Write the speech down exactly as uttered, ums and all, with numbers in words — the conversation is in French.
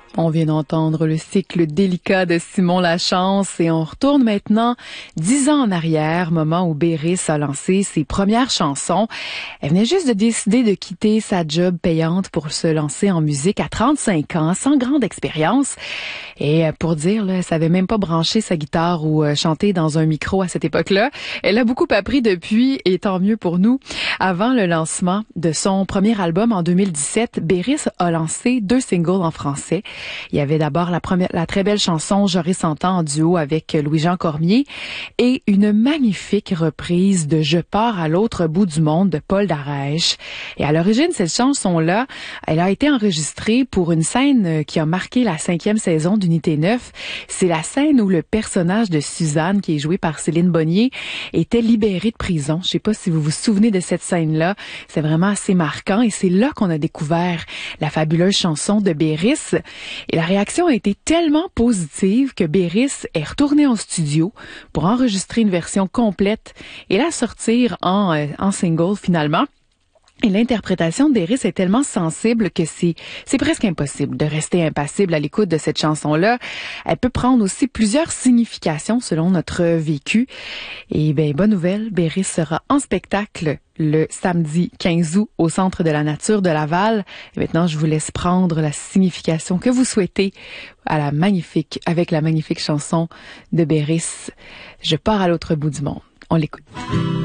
On vient d'entendre le cycle délicat de Simon Lachance et on retourne maintenant dix ans en arrière, moment où Béris a lancé ses premières chansons. Elle venait juste de décider de quitter sa job payante pour se lancer en musique à trente-cinq ans, sans grande expérience. Et pour dire, là, elle savait même pas brancher sa guitare ou chanter dans un micro à cette époque-là. Elle a beaucoup appris depuis et tant mieux pour nous. Avant le lancement de son premier album en deux mille dix-sept, Béris a lancé deux singles en français. Il y avait d'abord la première, la très belle chanson J'aurais cent ans en duo avec Louis-Jean Cormier et une magnifique reprise de Je pars à l'autre bout du monde de Paul Darèche. Et à l'origine, cette chanson-là, elle a été enregistrée pour une scène qui a marqué la cinquième saison d'Unité neuf. C'est la scène où le personnage de Suzanne, qui est joué par Céline Bonnier, était libéré de prison. Je sais pas si vous vous souvenez de cette scène-là. C'est vraiment assez marquant et c'est là qu'on a découvert la fabuleuse chanson de Béris. Et la réaction a été tellement positive que Béris est retourné en studio pour enregistrer une version complète et la sortir en, euh, en single finalement. Et l'interprétation de Béris est tellement sensible que c'est c'est presque impossible de rester impassible à l'écoute de cette chanson-là. Elle peut prendre aussi plusieurs significations selon notre vécu. Et ben bonne nouvelle, Béris sera en spectacle le samedi quinze août au Centre de la Nature de Laval. Et maintenant, je vous laisse prendre la signification que vous souhaitez à la magnifique, avec la magnifique chanson de Béris. Je pars à l'autre bout du monde. On l'écoute.